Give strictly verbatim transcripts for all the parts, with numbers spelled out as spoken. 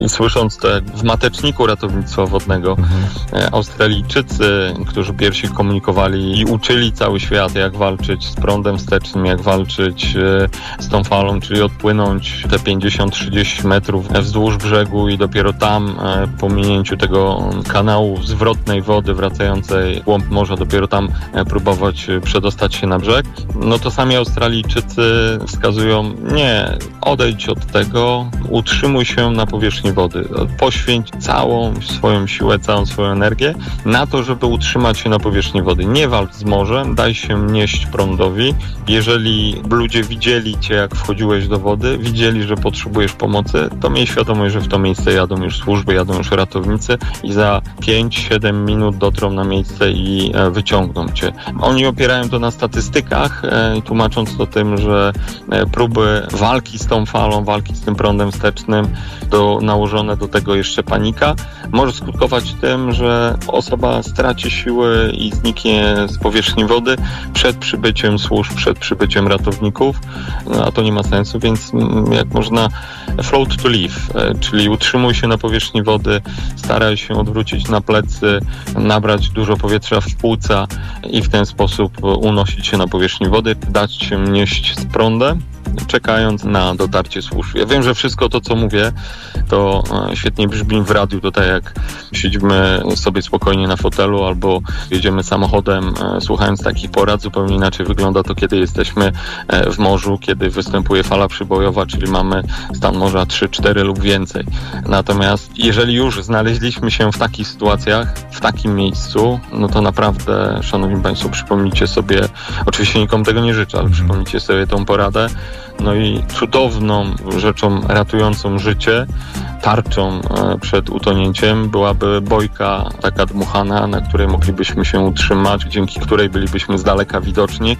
I słysząc to jak w mateczniku ratownictwa wodnego, mhm. Australijczycy, którzy pierwsi komunikowali i uczyli cały świat, jak walczyć z prądem wstecznym, jak walczyć z tą falą, czyli odpłynąć te pięćdziesiąt trzydzieści metrów wzdłuż brzegu i dopiero tam, po minięciu tego kanału zwrotnej wody wracającej w głąb morza, dopiero tam próbować przedostać się na brzeg. No to sami Australijczycy wskazują, nie, odejdź od tego, utrzymuj się na powierzchni wody. Poświęć całą swoją siłę, całą swoją energię na to, żeby utrzymać się na powierzchni wody. Nie walcz z morzem, daj się nieść prądowi. Jeżeli ludzie widzieli cię, jak wchodziłeś do wody, widzieli, że potrzebujesz pomocy, to miej świadomość, że w to miejsce jadą już służby, jadą już ratownicy i za pięć siedem minut dotrą na miejsce i wyciągną cię. Oni opierają to na statystykach, tłumacząc to tym, że próby walki z tą falą, walki z tym prądem wstecznym, do, nałożone do tego jeszcze panika, może skutkować tym, że osoba straci siły i zniknie z powierzchni wody przed przybyciem służb, przed przybyciem ratowników, no, a to nie ma sensu, więc jak można float to live, czyli utrzymuj się na powierzchni wody, staraj się odwrócić na plecy, nabrać dużo powietrza w płuca i w ten sposób unosić się na powierzchni wody, dać się nieść z prądem, czekając na dotarcie służb. Ja wiem, że wszystko to, co mówię, to świetnie brzmi w radiu, to tak jak siedzimy sobie spokojnie na fotelu albo jedziemy samochodem, słuchając takich porad. Zupełnie inaczej wygląda to, kiedy jesteśmy w morzu, kiedy występuje fala przybojowa, czyli mamy stan morza trzy cztery lub więcej. Natomiast jeżeli już znaleźliśmy się w takich sytuacjach, w takim miejscu, no to naprawdę, szanowni państwo, przypomnijcie sobie, oczywiście nikomu tego nie życzę, ale przypomnijcie sobie tą poradę. No i cudowną rzeczą ratującą życie, tarczą przed utonięciem byłaby bojka taka dmuchana, na której moglibyśmy się utrzymać, dzięki której bylibyśmy z daleka widoczni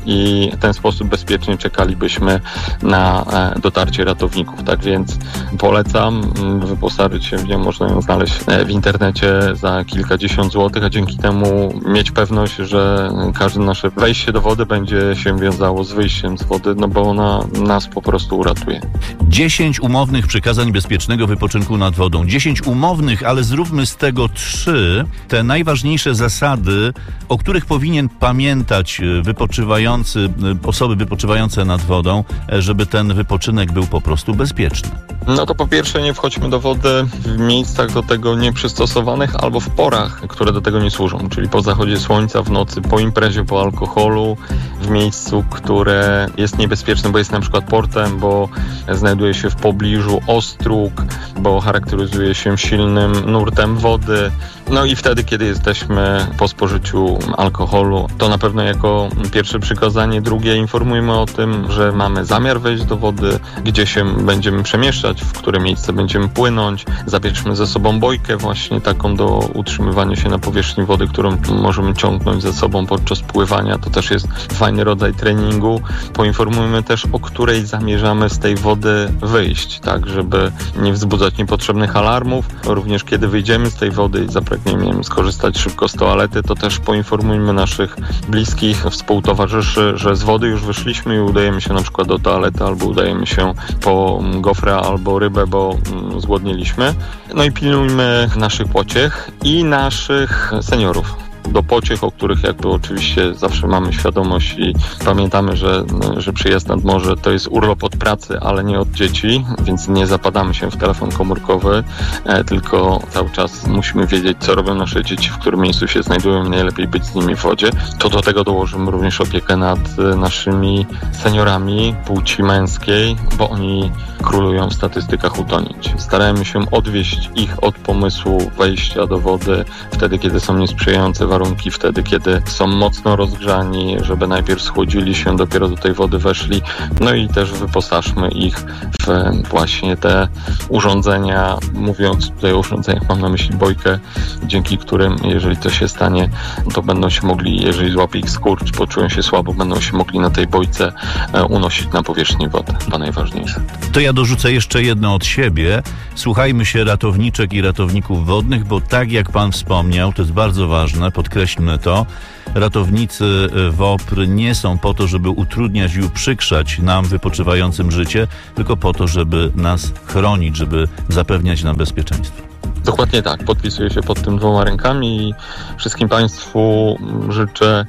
i w ten sposób bezpiecznie czekalibyśmy na dotarcie ratowników. Tak więc polecam wyposażyć się w nią, można ją znaleźć w internecie za kilkadziesiąt złotych, a dzięki temu mieć pewność, że każde nasze wejście do wody będzie się wiązało z wyjściem z wody, no bo ona nas po prostu uratuje. dziesięć umownych przykazań bezpiecznego wypoczynku nad wodą. dziesięć umownych, ale zróbmy z tego trzy. Te najważniejsze zasady, o których powinien pamiętać wypoczywający, osoby wypoczywające nad wodą, żeby ten wypoczynek był po prostu bezpieczny. No to po pierwsze nie wchodźmy do wody w miejscach do tego nieprzystosowanych albo w porach, które do tego nie służą, czyli po zachodzie słońca, w nocy, po imprezie, po alkoholu, w miejscu, które jest niebezpieczne, bo jest na przykład portem, bo znajduje się w pobliżu ostróg, bo charakteryzuje się silnym nurtem wody. No i wtedy, kiedy jesteśmy po spożyciu alkoholu, to na pewno jako pierwsze przykazanie. Drugie, informujmy o tym, że mamy zamiar wejść do wody, gdzie się będziemy przemieszczać, w które miejsce będziemy płynąć. Zabierzmy ze sobą bojkę właśnie taką do utrzymywania się na powierzchni wody, którą możemy ciągnąć ze sobą podczas pływania. To też jest fajny rodzaj treningu. Poinformujmy też, o której zamierzamy z tej wody wyjść, tak, żeby nie wzbudzać niepotrzebnych alarmów. Również kiedy wyjdziemy z tej wody i zapragniemy skorzystać szybko z toalety, to też poinformujmy naszych bliskich, współtowarzyszy, że z wody już wyszliśmy i udajemy się na przykład do toalety albo udajemy się po gofra albo rybę, bo zgłodnieliśmy. No i pilnujmy naszych pociech i naszych seniorów. Do pociech, o których jakby oczywiście zawsze mamy świadomość i pamiętamy, że, że przyjazd nad morze to jest urlop od pracy, ale nie od dzieci, więc nie zapadamy się w telefon komórkowy, e, tylko cały czas musimy wiedzieć, co robią nasze dzieci, w którym miejscu się znajdują i najlepiej być z nimi w wodzie. To do tego dołożymy również opiekę nad naszymi seniorami płci męskiej, bo oni królują w statystykach utonięć. Starajmy się odwieźć ich od pomysłu wejścia do wody wtedy, kiedy są niesprzyjające warunki, wtedy, kiedy są mocno rozgrzani, żeby najpierw schłodzili się, dopiero do tej wody weszli. No i też wyposażmy ich w właśnie te urządzenia. Mówiąc tutaj o urządzeniach, mam na myśli bojkę, dzięki którym, jeżeli coś się stanie, to będą się mogli, jeżeli złapie ich skurcz, poczują się słabo, będą się mogli na tej bojce unosić na powierzchnię wody. To najważniejsze. To ja dorzucę jeszcze jedno od siebie. Słuchajmy się ratowniczek i ratowników wodnych, bo tak jak pan wspomniał, to jest bardzo ważne, Podkreślmy to. Ratownicy WOPR nie są po to, żeby utrudniać i uprzykrzać nam wypoczywającym życie, tylko po to, żeby nas chronić, żeby zapewniać nam bezpieczeństwo. Dokładnie tak. Podpisuję się pod tym dwoma rękami i wszystkim Państwu życzę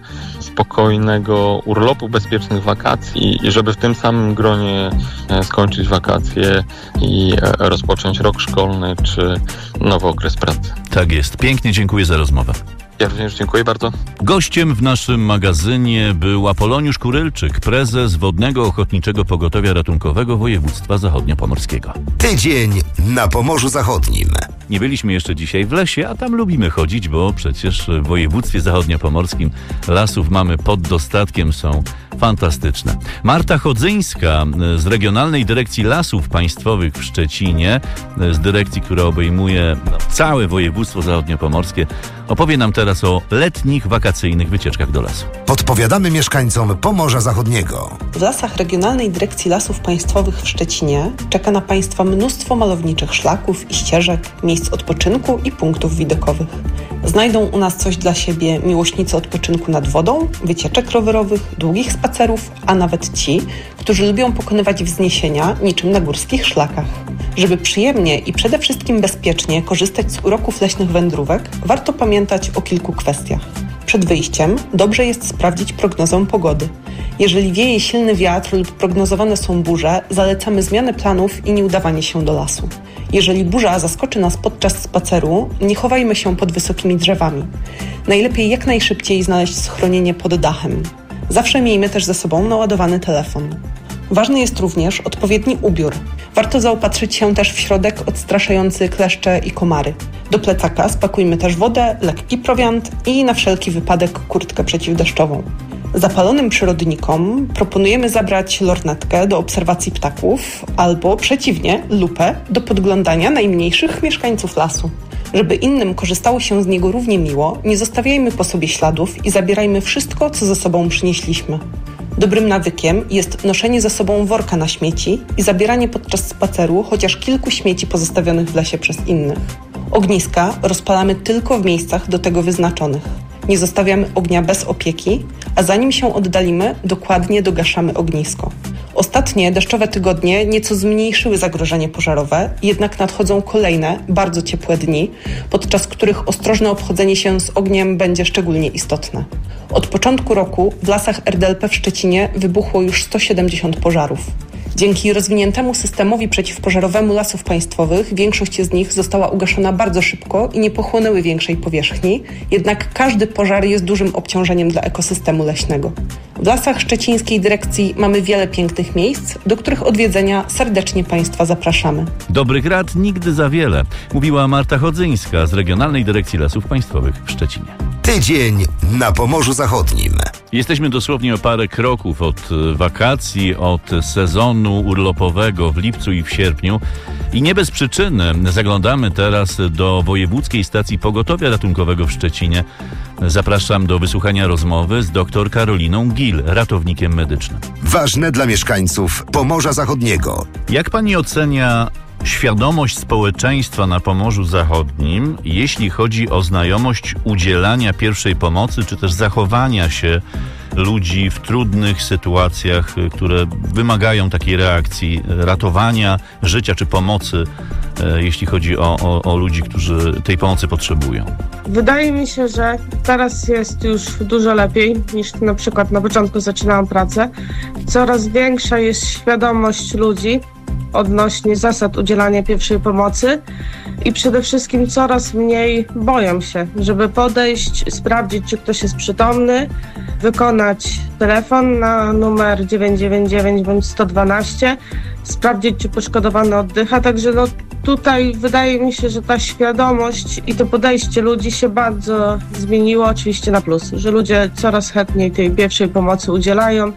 spokojnego urlopu, bezpiecznych wakacji i żeby w tym samym gronie skończyć wakacje i rozpocząć rok szkolny czy nowy okres pracy. Tak jest. Pięknie dziękuję za rozmowę. Ja również dziękuję bardzo. Gościem w naszym magazynie był Apoloniusz Kurylczyk, prezes Wodnego Ochotniczego Pogotowia Ratunkowego Województwa Zachodniopomorskiego. Tydzień na Pomorzu Zachodnim. Nie byliśmy jeszcze dzisiaj w lesie, a tam lubimy chodzić, bo przecież w województwie zachodniopomorskim lasów mamy pod dostatkiem, są fantastyczne. Marta Chodzyńska z Regionalnej Dyrekcji Lasów Państwowych w Szczecinie, z dyrekcji, która obejmuje całe województwo zachodniopomorskie, opowie nam teraz o letnich, wakacyjnych wycieczkach do lasu. Podpowiadamy mieszkańcom Pomorza Zachodniego. W lasach Regionalnej Dyrekcji Lasów Państwowych w Szczecinie czeka na Państwa mnóstwo malowniczych szlaków i ścieżek, miejsc odpoczynku i punktów widokowych. Znajdą u nas coś dla siebie miłośnicy odpoczynku nad wodą, wycieczek rowerowych, długich spacerów, a nawet ci, którzy lubią pokonywać wzniesienia niczym na górskich szlakach. Żeby przyjemnie i przede wszystkim bezpiecznie korzystać z uroków leśnych wędrówek, warto pamiętać o kilku kwestiach. Przed wyjściem dobrze jest sprawdzić prognozę pogody. Jeżeli wieje silny wiatr lub prognozowane są burze, zalecamy zmianę planów i nieudawanie się do lasu. Jeżeli burza zaskoczy nas podczas spaceru, nie chowajmy się pod wysokimi drzewami. Najlepiej jak najszybciej znaleźć schronienie pod dachem. Zawsze miejmy też ze sobą naładowany telefon. Ważny jest również odpowiedni ubiór. Warto zaopatrzyć się też w środek odstraszający kleszcze i komary. Do plecaka spakujmy też wodę, lekki prowiant i na wszelki wypadek kurtkę przeciwdeszczową. Zapalonym przyrodnikom proponujemy zabrać lornetkę do obserwacji ptaków albo przeciwnie, lupę do podglądania najmniejszych mieszkańców lasu. Żeby innym korzystało się z niego równie miło, nie zostawiajmy po sobie śladów i zabierajmy wszystko, co ze sobą przynieśliśmy. Dobrym nawykiem jest noszenie ze sobą worka na śmieci i zabieranie podczas spaceru chociaż kilku śmieci pozostawionych w lesie przez innych. Ogniska rozpalamy tylko w miejscach do tego wyznaczonych. Nie zostawiamy ognia bez opieki, a zanim się oddalimy, dokładnie dogaszamy ognisko. Ostatnie deszczowe tygodnie nieco zmniejszyły zagrożenie pożarowe, jednak nadchodzą kolejne, bardzo ciepłe dni, podczas których ostrożne obchodzenie się z ogniem będzie szczególnie istotne. Od początku roku w lasach R D L P w Szczecinie wybuchło już sto siedemdziesiąt pożarów. Dzięki rozwiniętemu systemowi przeciwpożarowemu Lasów Państwowych większość z nich została ugaszona bardzo szybko i nie pochłonęły większej powierzchni, jednak każdy pożar jest dużym obciążeniem dla ekosystemu leśnego. W lasach szczecińskiej dyrekcji mamy wiele pięknych miejsc, do których odwiedzenia serdecznie Państwa zapraszamy. Dobrych rad nigdy za wiele, mówiła Marta Chodzyńska z Regionalnej Dyrekcji Lasów Państwowych w Szczecinie. Tydzień na Pomorzu Zachodnim. Jesteśmy dosłownie o parę kroków od wakacji, od sezonu urlopowego w lipcu i w sierpniu i nie bez przyczyny zaglądamy teraz do Wojewódzkiej Stacji Pogotowia Ratunkowego w Szczecinie. Zapraszam do wysłuchania rozmowy z dr Karoliną Gil, ratownikiem medycznym. Ważne dla mieszkańców Pomorza Zachodniego. Jak pani ocenia świadomość społeczeństwa na Pomorzu Zachodnim, jeśli chodzi o znajomość udzielania pierwszej pomocy, czy też zachowania się ludzi w trudnych sytuacjach, które wymagają takiej reakcji, ratowania życia czy pomocy, jeśli chodzi o, o, o ludzi, którzy tej pomocy potrzebują? Wydaje mi się, że teraz jest już dużo lepiej niż na przykład na początku zaczynałam pracę. Coraz większa jest świadomość ludzi odnośnie zasad udzielania pierwszej pomocy i przede wszystkim coraz mniej boją się, żeby podejść, sprawdzić, czy ktoś jest przytomny, wykonać telefon na numer dziewięć dziewięć dziewięć bądź sto dwanaście, sprawdzić, czy poszkodowany oddycha, także no tutaj wydaje mi się, że ta świadomość i to podejście ludzi się bardzo zmieniło, oczywiście na plus, że ludzie coraz chętniej tej pierwszej pomocy udzielają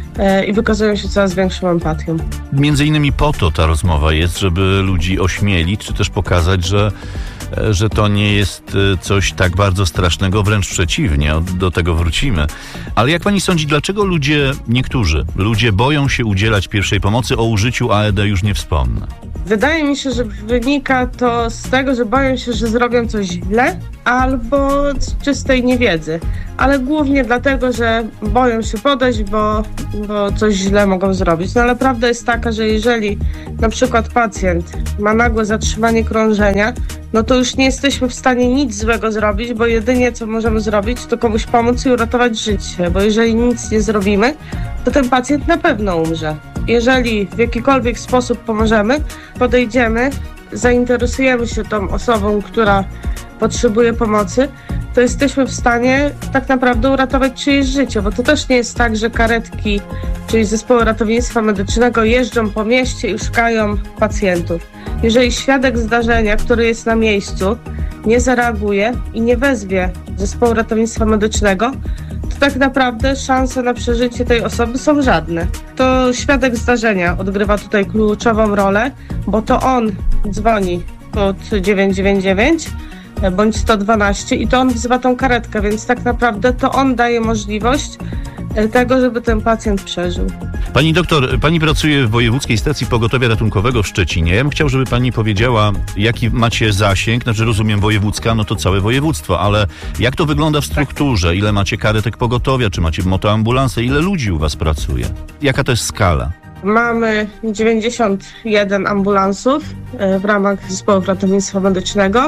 i wykazują się coraz większą empatią. Między innymi po to ta rozmowa jest, żeby ludzi ośmielić, czy też pokazać, że że to nie jest coś tak bardzo strasznego, wręcz przeciwnie, do tego wrócimy. Ale jak pani sądzi, dlaczego ludzie, niektórzy ludzie boją się udzielać pierwszej pomocy? O użyciu A E D już nie wspomnę. Wydaje mi się, że wynika to z tego, że boją się, że zrobią coś źle albo z czystej niewiedzy, ale głównie dlatego, że boją się podejść, bo, bo coś źle mogą zrobić. No ale prawda jest taka, że jeżeli na przykład pacjent ma nagłe zatrzymanie krążenia, no to już nie jesteśmy w stanie nic złego zrobić, bo jedynie co możemy zrobić, to komuś pomóc i uratować życie, bo jeżeli nic nie zrobimy, to ten pacjent na pewno umrze. Jeżeli w jakikolwiek sposób pomożemy, podejdziemy, zainteresujemy się tą osobą, która potrzebuje pomocy, to jesteśmy w stanie tak naprawdę uratować czyjeś życie, bo to też nie jest tak, że karetki, czyli zespoły ratownictwa medycznego jeżdżą po mieście i szukają pacjentów. Jeżeli świadek zdarzenia, który jest na miejscu, nie zareaguje i nie wezwie zespołu ratownictwa medycznego, to tak naprawdę szanse na przeżycie tej osoby są żadne. To świadek zdarzenia odgrywa tutaj kluczową rolę, bo to on dzwoni pod dziewięć dziewięć dziewięć bądź sto dwanaście i to on wzywa tą karetkę, więc tak naprawdę to on daje możliwość tego, żeby ten pacjent przeżył. Pani doktor, pani pracuje w Wojewódzkiej Stacji Pogotowia Ratunkowego w Szczecinie. Ja bym chciał, żeby pani powiedziała, jaki macie zasięg, znaczy rozumiem wojewódzka, no to całe województwo, ale jak to wygląda w strukturze? Ile macie karetek pogotowia, czy macie motoambulanse, ile ludzi u was pracuje? Jaka to jest skala? Mamy dziewięćdziesiąt jeden ambulansów w ramach zespołów ratownictwa medycznego.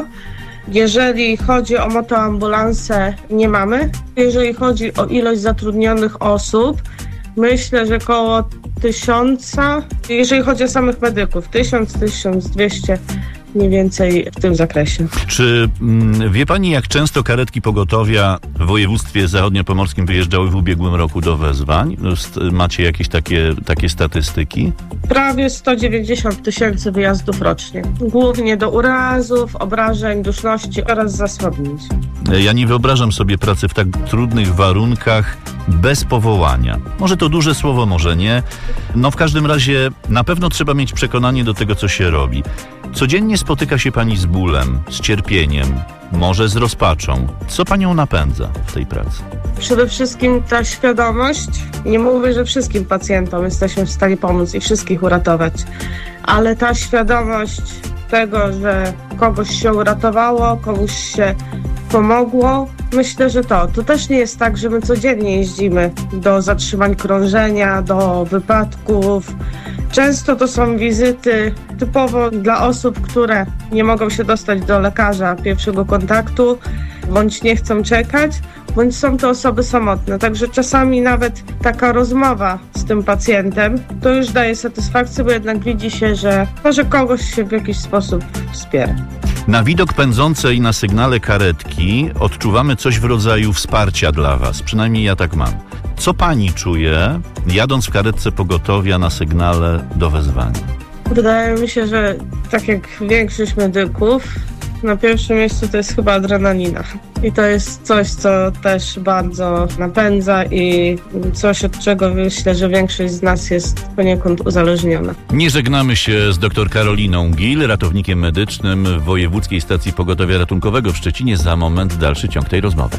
Jeżeli chodzi o motoambulanse, nie mamy. Jeżeli chodzi o ilość zatrudnionych osób, myślę, że około tysiąca, jeżeli chodzi o samych medyków, tysiąc, tysiąc dwieście mniej więcej w tym zakresie. Czy mm, wie pani, jak często karetki pogotowia w województwie zachodniopomorskim wyjeżdżały w ubiegłym roku do wezwań? Macie jakieś takie, takie statystyki? Prawie sto dziewięćdziesiąt tysięcy wyjazdów rocznie. Głównie do urazów, obrażeń, duszności oraz zasłabnięć. Ja nie wyobrażam sobie pracy w tak trudnych warunkach bez powołania. Może to duże słowo, może nie. No w każdym razie na pewno trzeba mieć przekonanie do tego, co się robi. Codziennie spotyka się pani z bólem, z cierpieniem, może z rozpaczą. Co panią napędza w tej pracy? Przede wszystkim ta świadomość. Nie mówię, że wszystkim pacjentom jesteśmy w stanie pomóc i wszystkich uratować, ale ta świadomość tego, że kogoś się uratowało, komuś się pomogło, myślę, że to. To też nie jest tak, że my codziennie jeździmy do zatrzymań krążenia, do wypadków. Często to są wizyty typowo dla osób, które nie mogą się dostać do lekarza pierwszego kontaktu, bądź nie chcą czekać, bądź są to osoby samotne. Także czasami nawet taka rozmowa z tym pacjentem to już daje satysfakcję, bo jednak widzi się, że może kogoś się w jakiś sposób wspiera. Na widok pędzącej na sygnale karetki odczuwamy coś w rodzaju wsparcia dla was. Przynajmniej ja tak mam. Co pani czuje, jadąc w karetce pogotowia na sygnale do wezwania? Wydaje mi się, że tak jak większość medyków, na pierwszym miejscu to jest chyba adrenalina. I to jest coś, co też bardzo napędza i coś, od czego myślę, że większość z nas jest poniekąd uzależniona. Nie żegnamy się z dr Karoliną Gil, ratownikiem medycznym w Wojewódzkiej Stacji Pogotowia Ratunkowego w Szczecinie. Za moment dalszy ciąg tej rozmowy.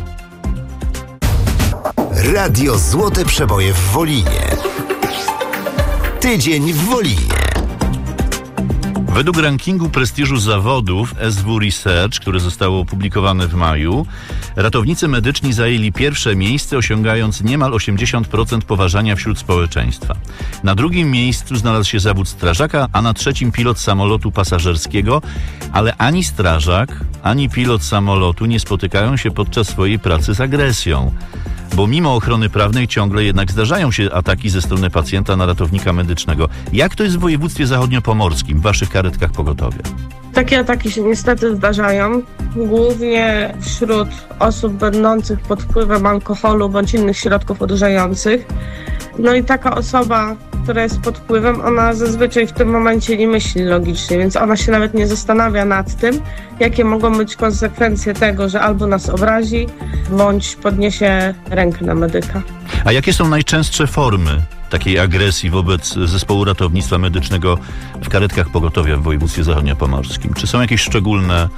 Radio Złote Przeboje w Wolinie. Tydzień w Wolinie. Według rankingu prestiżu zawodów S W Research, które zostało opublikowane w maju, ratownicy medyczni zajęli pierwsze miejsce, osiągając niemal osiemdziesiąt procent poważania wśród społeczeństwa. Na drugim miejscu znalazł się zawód strażaka, a na trzecim pilot samolotu pasażerskiego, ale ani strażak, ani pilot samolotu nie spotykają się podczas swojej pracy z agresją. Bo mimo ochrony prawnej ciągle jednak zdarzają się ataki ze strony pacjenta na ratownika medycznego. Jak to jest w województwie zachodniopomorskim, w waszych karetkach pogotowia? Takie ataki się niestety zdarzają, głównie wśród osób będących pod wpływem alkoholu bądź innych środków odurzających. No i taka osoba, która jest pod wpływem, ona zazwyczaj w tym momencie nie myśli logicznie, więc ona się nawet nie zastanawia nad tym, jakie mogą być konsekwencje tego, że albo nas obrazi, bądź podniesie rękę na medyka. A jakie są najczęstsze formy takiej agresji wobec zespołu ratownictwa medycznego w karetkach pogotowia w województwie zachodniopomorskim? Czy są jakieś szczególne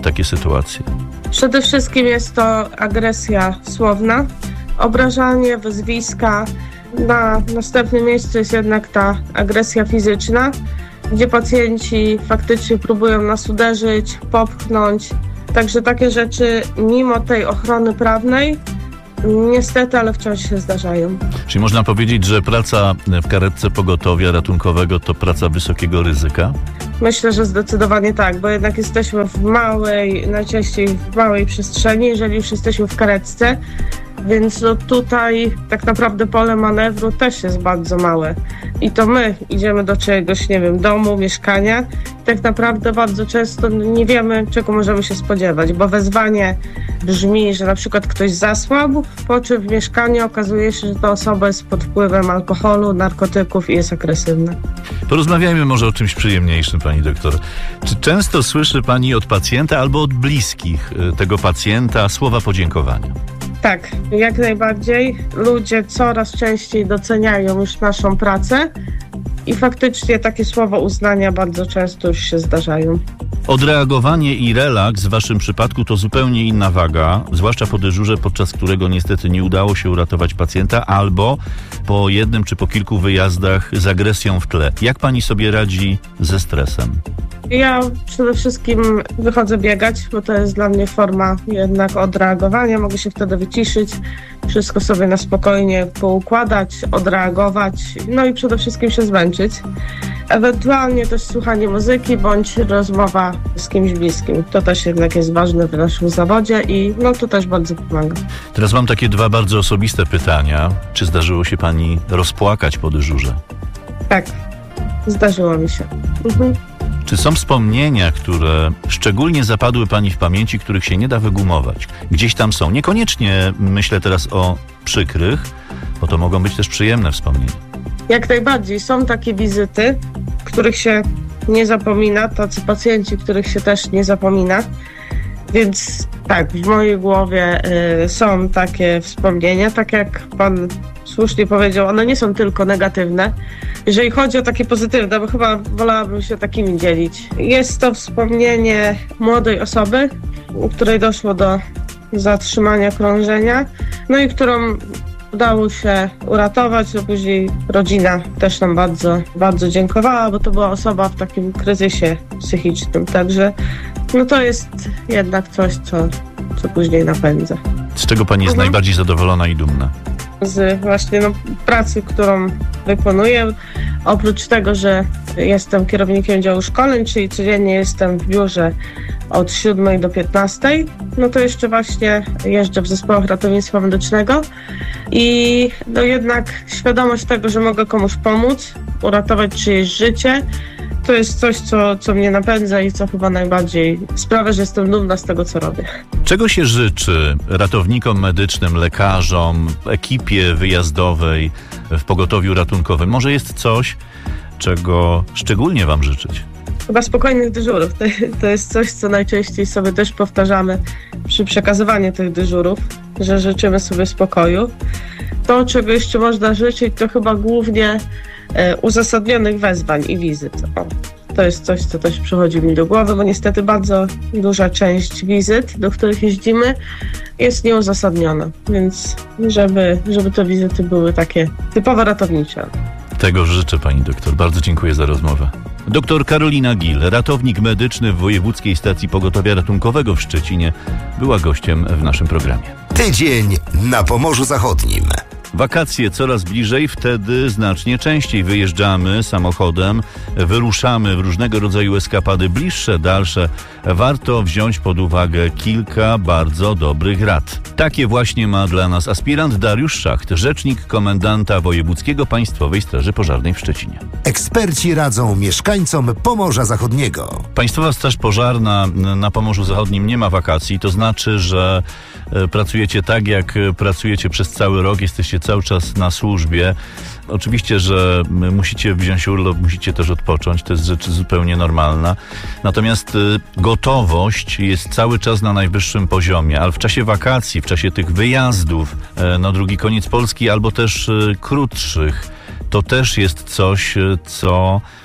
takie sytuacje? Przede wszystkim jest to agresja słowna, obrażanie, wyzwiska. Na następnym miejscu jest jednak ta agresja fizyczna, gdzie pacjenci faktycznie próbują nas uderzyć, popchnąć. Także takie rzeczy mimo tej ochrony prawnej niestety, ale wciąż się zdarzają. Czyli można powiedzieć, że praca w karetce pogotowia ratunkowego to praca wysokiego ryzyka? Myślę, że zdecydowanie tak, bo jednak jesteśmy w małej, najczęściej w małej przestrzeni, jeżeli już jesteśmy w karetce, więc no tutaj tak naprawdę pole manewru też jest bardzo małe. I to my idziemy do czegoś, nie wiem, domu, mieszkania. I tak naprawdę bardzo często nie wiemy, czego możemy się spodziewać, bo wezwanie brzmi, że na przykład ktoś zasłabł, po czym w mieszkaniu okazuje się, że ta osoba jest pod wpływem alkoholu, narkotyków i jest agresywna. Porozmawiajmy może o czymś przyjemniejszym, pani doktor. Czy często słyszy pani od pacjenta albo od bliskich tego pacjenta słowa podziękowania? Tak, jak najbardziej. Ludzie coraz częściej doceniają już naszą pracę i faktycznie takie słowa uznania bardzo często już się zdarzają. Odreagowanie i relaks w waszym przypadku to zupełnie inna waga, zwłaszcza po dyżurze, podczas którego niestety nie udało się uratować pacjenta, albo po jednym czy po kilku wyjazdach z agresją w tle. Jak pani sobie radzi ze stresem? Ja przede wszystkim wychodzę biegać, bo to jest dla mnie forma jednak odreagowania. Mogę się wtedy wyciszyć, wszystko sobie na spokojnie poukładać, odreagować, no i przede wszystkim się zmęczyć. Ewentualnie też słuchanie muzyki bądź rozmowa z kimś bliskim. To też jednak jest ważne w naszym zawodzie i no to też bardzo pomaga. Teraz mam takie dwa bardzo osobiste pytania. Czy zdarzyło się pani rozpłakać po dyżurze? Tak, zdarzyło mi się. Mhm. Czy są wspomnienia, które szczególnie zapadły pani w pamięci, których się nie da wygumować? Gdzieś tam są. Niekoniecznie myślę teraz o przykrych, bo to mogą być też przyjemne wspomnienia. Jak najbardziej. Są takie wizyty, których się nie zapomina, tacy pacjenci, których się też nie zapomina. Więc tak, w mojej głowie y, są takie wspomnienia, tak jak pan słusznie powiedział, one nie są tylko negatywne. Jeżeli chodzi o takie pozytywne, bo chyba wolałabym się takimi dzielić. Jest to wspomnienie młodej osoby, u której doszło do zatrzymania krążenia, no i którą udało się uratować, no później rodzina też nam bardzo, bardzo dziękowała, bo to była osoba w takim kryzysie psychicznym, także no to jest jednak coś, co, co później napędza. Z czego pani jest Mhm. najbardziej zadowolona i dumna? Z właśnie no, pracy, którą wykonuję. Oprócz tego, że jestem kierownikiem działu szkoleń, czyli codziennie jestem w biurze od siódmej do piętnastej, no to jeszcze właśnie jeżdżę w zespołach ratownictwa medycznego i no jednak świadomość tego, że mogę komuś pomóc, uratować czyjeś życie, to jest coś, co, co mnie napędza i co chyba najbardziej sprawia, że jestem dumna z tego, co robię. Czego się życzy ratownikom medycznym, lekarzom, ekipie wyjazdowej w pogotowiu ratunkowym? Może jest coś, czego szczególnie wam życzyć? Chyba spokojnych dyżurów. To, to jest coś, co najczęściej sobie też powtarzamy przy przekazywaniu tych dyżurów, że życzymy sobie spokoju. To, czego jeszcze można życzyć, to chyba głównie e, uzasadnionych wezwań i wizyt. O, to jest coś, co też przychodzi mi do głowy, bo niestety bardzo duża część wizyt, do których jeździmy, jest nieuzasadniona. Więc żeby, żeby te wizyty były takie typowo ratownicze. Tego życzę pani doktor. Bardzo dziękuję za rozmowę. Doktor Karolina Gil, ratownik medyczny w Wojewódzkiej Stacji Pogotowia Ratunkowego w Szczecinie, była gościem w naszym programie. Tydzień na Pomorzu Zachodnim. Wakacje coraz bliżej, wtedy znacznie częściej wyjeżdżamy samochodem, wyruszamy w różnego rodzaju eskapady bliższe, dalsze. Warto wziąć pod uwagę kilka bardzo dobrych rad. Takie właśnie ma dla nas aspirant Dariusz Szacht, rzecznik komendanta Wojewódzkiego Państwowej Straży Pożarnej w Szczecinie. Eksperci radzą mieszkańcom Pomorza Zachodniego. Państwowa Straż Pożarna na Pomorzu Zachodnim nie ma wakacji, to znaczy, że pracujecie tak, jak pracujecie przez cały rok, jesteście cały czas na służbie. Oczywiście, że musicie wziąć urlop, musicie też odpocząć, to jest rzecz zupełnie normalna. Natomiast gotowość jest cały czas na najwyższym poziomie, ale w czasie wakacji, w czasie tych wyjazdów na drugi koniec Polski albo też krótszych, to też jest coś, co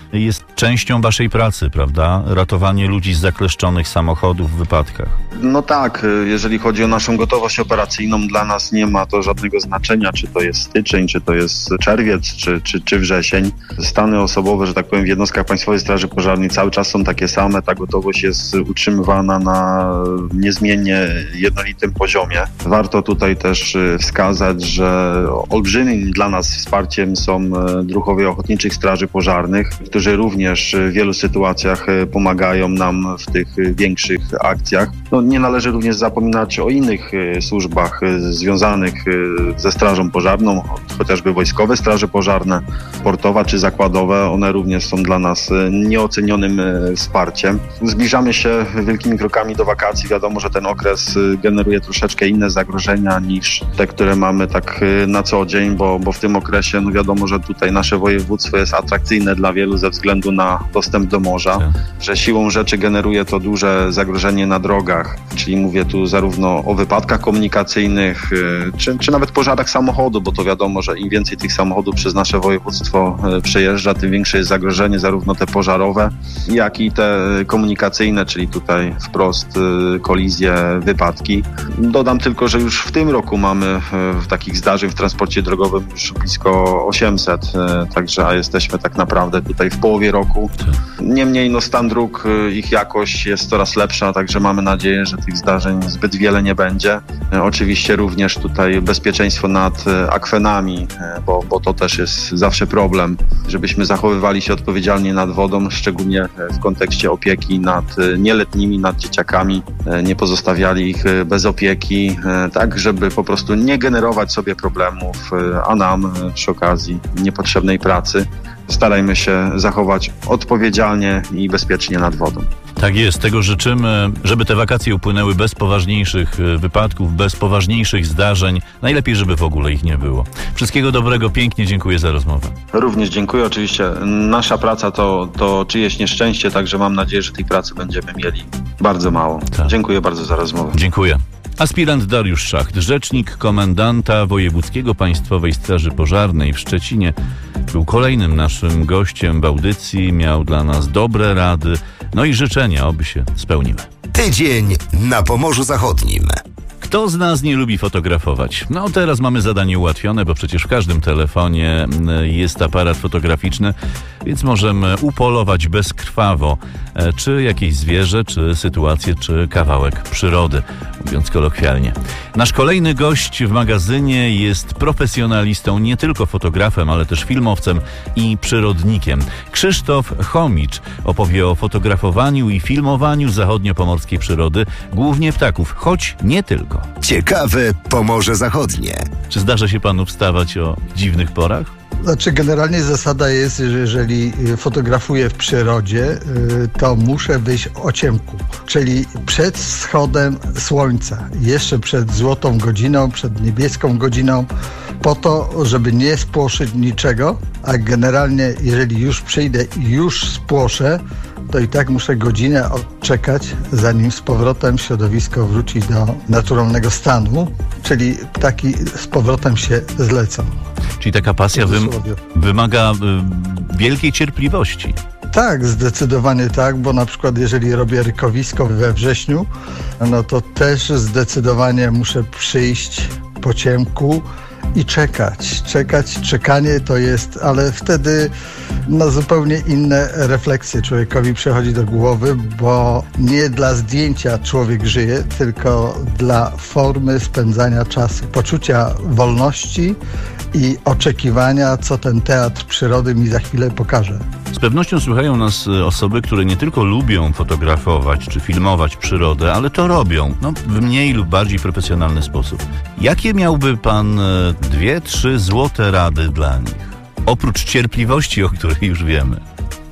jest częścią waszej pracy, prawda? Ratowanie ludzi z zakleszczonych samochodów w wypadkach. No tak, jeżeli chodzi o naszą gotowość operacyjną, dla nas nie ma to żadnego znaczenia, czy to jest styczeń, czy to jest czerwiec, czy, czy, czy wrzesień. Stany osobowe, że tak powiem, w jednostkach Państwowej Straży Pożarnej cały czas są takie same. Ta gotowość jest utrzymywana na niezmiennie jednolitym poziomie. Warto tutaj też wskazać, że olbrzymim dla nas wsparciem są druhowie Ochotniczych Straży Pożarnych, którzy również w wielu sytuacjach pomagają nam w tych większych akcjach. No, nie należy również zapominać o innych służbach związanych ze Strażą Pożarną, chociażby Wojskowe Straże Pożarne, portowa czy zakładowe. One również są dla nas nieocenionym wsparciem. Zbliżamy się wielkimi krokami do wakacji. Wiadomo, że ten okres generuje troszeczkę inne zagrożenia niż te, które mamy tak na co dzień, bo, bo w tym okresie no wiadomo, że tutaj nasze województwo jest atrakcyjne dla wielu ze względu na dostęp do morza, że siłą rzeczy generuje to duże zagrożenie na drogach, czyli mówię tu zarówno o wypadkach komunikacyjnych, czy, czy nawet pożarach samochodu, bo to wiadomo, że im więcej tych samochodów przez nasze województwo przejeżdża, tym większe jest zagrożenie, zarówno te pożarowe, jak i te komunikacyjne, czyli tutaj wprost kolizje, wypadki. Dodam tylko, że już w tym roku mamy takich zdarzeń w transporcie drogowym już blisko osiemset, także a jesteśmy tak naprawdę tutaj w połowie roku. Niemniej no, stan dróg, ich jakość jest coraz lepsza, także mamy nadzieję, że tych zdarzeń zbyt wiele nie będzie. Oczywiście również tutaj bezpieczeństwo nad akwenami, bo, bo to też jest zawsze problem, żebyśmy zachowywali się odpowiedzialnie nad wodą, szczególnie w kontekście opieki nad nieletnimi, nad dzieciakami, nie pozostawiali ich bez opieki, tak żeby po prostu nie generować sobie problemów, a nam przy okazji niepotrzebnej pracy. Starajmy się zachować odpowiedzialnie i bezpiecznie nad wodą. Tak jest, tego życzymy, żeby te wakacje upłynęły bez poważniejszych wypadków, bez poważniejszych zdarzeń. Najlepiej, żeby w ogóle ich nie było. Wszystkiego dobrego, pięknie dziękuję za rozmowę. Również dziękuję. Oczywiście nasza praca to, to czyjeś nieszczęście, także mam nadzieję, że tej pracy będziemy mieli bardzo mało. Tak. Dziękuję bardzo za rozmowę. Dziękuję. Aspirant Dariusz Szacht, rzecznik komendanta Wojewódzkiego Państwowej Straży Pożarnej w Szczecinie, był kolejnym naszym gościem w audycji, miał dla nas dobre rady, no i życzenia, oby się spełniły. Tydzień na Pomorzu Zachodnim. Kto z nas nie lubi fotografować? No teraz mamy zadanie ułatwione, bo przecież w każdym telefonie jest aparat fotograficzny, więc możemy upolować bezkrwawo czy jakieś zwierzę, czy sytuację, czy kawałek przyrody, mówiąc kolokwialnie. Nasz kolejny gość w magazynie jest profesjonalistą, nie tylko fotografem, ale też filmowcem i przyrodnikiem. Krzysztof Chomicz opowie o fotografowaniu i filmowaniu zachodniopomorskiej przyrody, głównie ptaków, choć nie tylko. Ciekawe Pomorze Zachodnie. Czy zdarza się panu wstawać o dziwnych porach? Znaczy generalnie zasada jest, że jeżeli fotografuję w przyrodzie, to muszę wyjść o ciemku, czyli przed wschodem słońca, jeszcze przed złotą godziną, przed niebieską godziną, po to, żeby nie spłoszyć niczego, a generalnie jeżeli już przyjdę i już spłoszę, to i tak muszę godzinę odczekać, zanim z powrotem środowisko wróci do naturalnego stanu, czyli ptaki z powrotem się zlecą. Czyli taka pasja wym- wymaga y, wielkiej cierpliwości. Tak, zdecydowanie tak, bo na przykład jeżeli robię rykowisko we wrześniu, no to też zdecydowanie muszę przyjść po ciemku i czekać. Czekać, czekanie to jest, ale wtedy no, zupełnie inne refleksje człowiekowi przychodzi do głowy, bo nie dla zdjęcia człowiek żyje, tylko dla formy spędzania czasu, poczucia wolności i oczekiwania, co ten teatr przyrody mi za chwilę pokaże. Z pewnością słuchają nas osoby, które nie tylko lubią fotografować czy filmować przyrodę, ale to robią no, w mniej lub bardziej profesjonalny sposób. Jakie miałby pan dwie, trzy złote rady dla nich? Oprócz cierpliwości, o której już wiemy.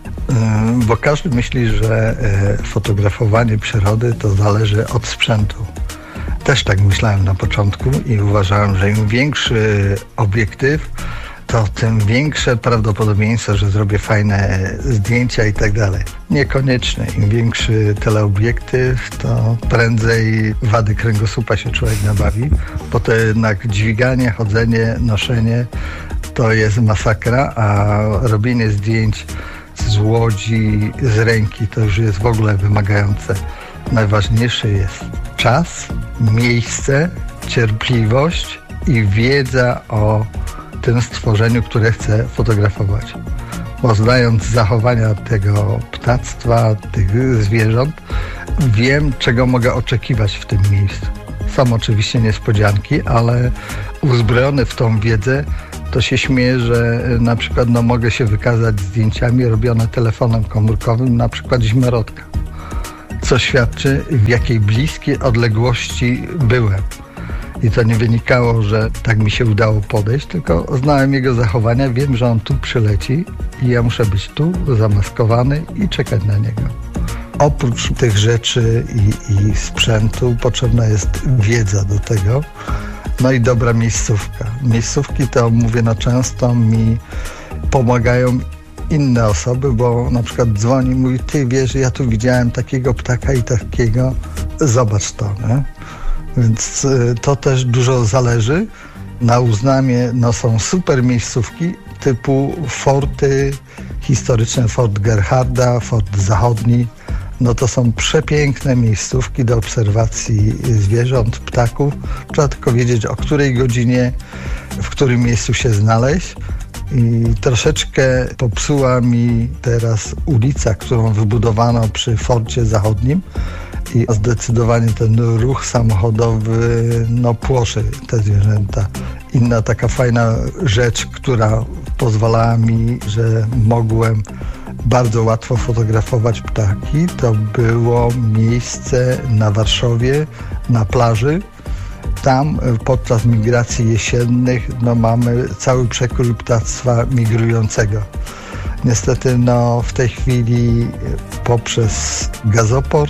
Bo każdy myśli, że fotografowanie przyrody to zależy od sprzętu. Też tak myślałem na początku i uważałem, że im większy obiektyw, to tym większe prawdopodobieństwo, że zrobię fajne zdjęcia i tak dalej. Niekoniecznie. Im większy teleobiektyw, to prędzej wady kręgosłupa się człowiek nabawi, bo to jednak dźwiganie, chodzenie, noszenie to jest masakra, a robienie zdjęć z z łodzi, z ręki, to już jest w ogóle wymagające. Najważniejszy jest czas, miejsce, cierpliwość i wiedza o tym stworzeniu, które chcę fotografować. Bo znając zachowania tego ptactwa, tych zwierząt, wiem, czego mogę oczekiwać w tym miejscu. Są oczywiście niespodzianki, ale uzbrojony w tą wiedzę, to się śmieję, że na przykład no, mogę się wykazać zdjęciami robione telefonem komórkowym, na przykład zimnorodka, co świadczy, w jakiej bliskiej odległości byłem. I to nie wynikało, że tak mi się udało podejść, tylko znałem jego zachowania, wiem, że on tu przyleci i ja muszę być tu zamaskowany i czekać na niego. Oprócz tych rzeczy i, i sprzętu potrzebna jest wiedza do tego, no i dobra miejscówka. Miejscówki to, mówię, no często mi pomagają inne osoby, bo na przykład dzwoni, mówi, ty wiesz, ja tu widziałem takiego ptaka i takiego, zobacz to, nie? Więc to też dużo zależy. Na Uznamie no, są super miejscówki typu forty historyczne, Fort Gerharda, Fort Zachodni. No to są przepiękne miejscówki do obserwacji zwierząt, ptaków. Trzeba tylko wiedzieć, o której godzinie, w którym miejscu się znaleźć. I troszeczkę popsuła mi teraz ulica, którą wybudowano przy Forcie Zachodnim. I zdecydowanie ten ruch samochodowy no, płoszy te zwierzęta. Inna taka fajna rzecz, która pozwalała mi, że mogłem bardzo łatwo fotografować ptaki, to było miejsce na Warszowie, na plaży. Tam podczas migracji jesiennych no, mamy cały przekrój ptactwa migrującego. Niestety no, w tej chwili poprzez gazoport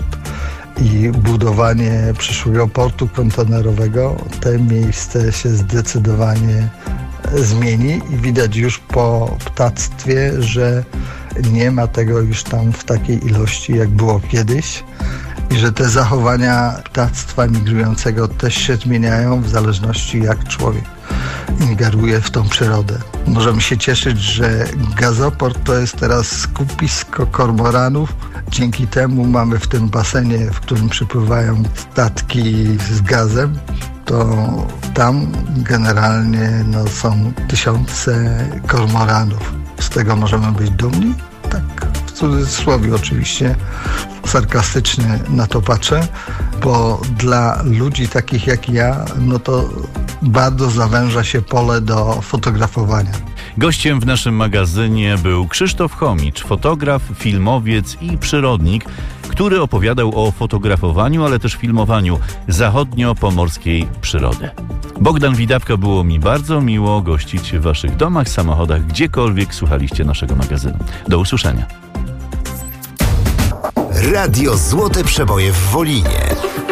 i budowanie przyszłego portu kontenerowego te miejsce się zdecydowanie zmieni i widać już po ptactwie, że nie ma tego już tam w takiej ilości, jak było kiedyś i że te zachowania ptactwa migrującego też się zmieniają w zależności, jak człowiek ingeruje w tą przyrodę. Możemy się cieszyć, że gazoport to jest teraz skupisko kormoranów. Dzięki temu mamy w tym basenie, w którym przypływają statki z gazem, to tam generalnie no, są tysiące kormoranów. Z tego możemy być dumni? Tak, w cudzysłowie oczywiście, sarkastycznie na to patrzę, bo dla ludzi takich jak ja, no to bardzo zawęża się pole do fotografowania. Gościem w naszym magazynie był Krzysztof Chomicz, fotograf, filmowiec i przyrodnik, który opowiadał o fotografowaniu, ale też filmowaniu zachodnio-pomorskiej przyrody. Bogdan Widawka, było mi bardzo miło gościć w waszych domach, samochodach, gdziekolwiek słuchaliście naszego magazynu. Do usłyszenia. Radio Złote Przeboje w Wolinie.